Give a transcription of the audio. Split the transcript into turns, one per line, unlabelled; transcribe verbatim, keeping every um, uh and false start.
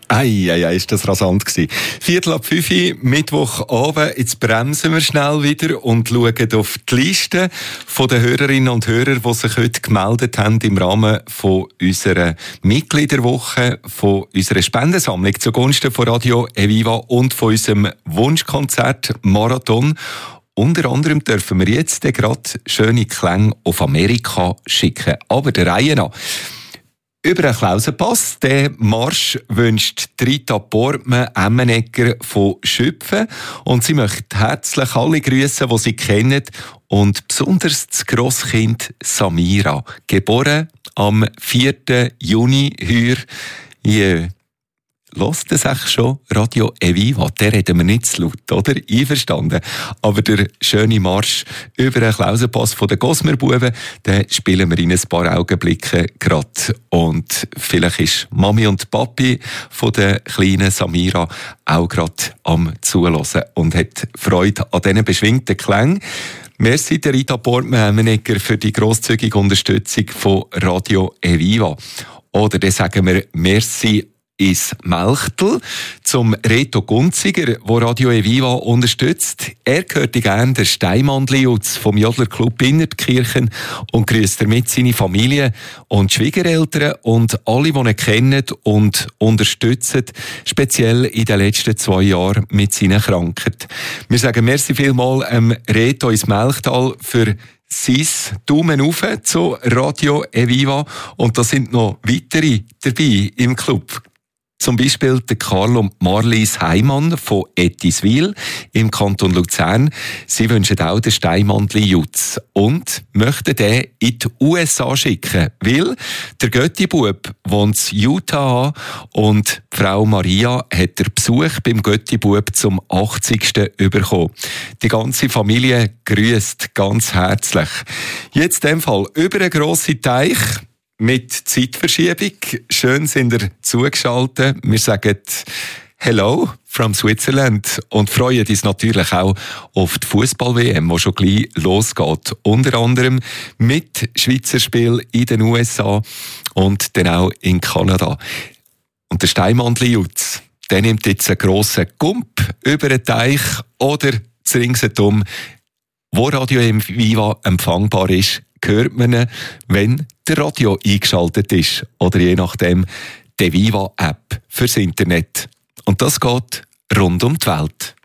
Ei, ei, ei, ist das rasant gewesen. Viertel ab fünf, Mittwochabend, jetzt bremsen wir schnell wieder und schauen auf die Liste der Hörerinnen und Hörer, die sich heute gemeldet haben im Rahmen von unserer Mitgliederwoche, von unserer Spendensammlung zugunsten von Radio Eviva und von unserem Wunschkonzert Marathon. Unter anderem dürfen wir jetzt gerade schöne Klänge auf Amerika schicken. Aber der Reihe nach. Über einen Klausenpass, den Marsch wünscht Rita Portmann-Emmenegger von Schüpfen. Und sie möchte herzlich alle grüßen, die sie kennen. Und besonders das Grosskind Samira, geboren am vierten Juni heuer. Yeah. Hört das echt schon? Radio Eviva, der reden wir nicht zu laut, oder? Einverstanden. Aber der schöne Marsch über den Klausenpass von den Gosmerbuben, den spielen wir in ein paar Augenblicken gerade. Und vielleicht ist Mami und Papi von der kleinen Samira auch gerade am Zuhören und hat Freude an diesen beschwingten Klängen. Merci der Rita Portmann-Emmenegger für die grosszügige Unterstützung von Radio Eviva. Oder dann sagen wir Merci ins Melchtel zum Reto Gunziger, der Radio Eviva unterstützt. Er gehört gerne der Steinmandli-Jutz vom Jodlerclub Innertkirchen und grüßt damit seine Familie und Schwiegereltern und alle, die ihn kennen und unterstützen, speziell in den letzten zwei Jahren mit seiner Krankheit. Wir sagen merci vielmal ähm, Reto ins Melchtal für sein Daumen rauf zu Radio Eviva und da sind noch weitere dabei im Club. Zum Beispiel der Karl und Marlies Heimann von Ettiswil im Kanton Luzern. Sie wünschen auch den Steinmandli-Jutz und möchten den in die U S A schicken, weil der Göttibub wohnt in Utah und Frau Maria hat den Besuch beim Göttibub zum achtzigsten bekommen. Die ganze Familie grüßt ganz herzlich. Jetzt in dem Fall über einen grossen Teich. Mit Zeitverschiebung. Schön sind ihr zugeschaltet. Wir sagen Hello from Switzerland und freuen uns natürlich auch auf die Fußball-W M, die schon gleich losgeht. Unter anderem mit Schweizer Spiel in den U S A und dann auch in Kanada. Und der Steinmandli-Jutz, der nimmt jetzt einen grossen Gump über den Teich oder das Ringsherum, wo Radio Eviva empfangbar ist, hört man ihn, wenn der Radio eingeschaltet ist oder je nachdem die Eviva-App fürs Internet. Und das geht rund um die Welt.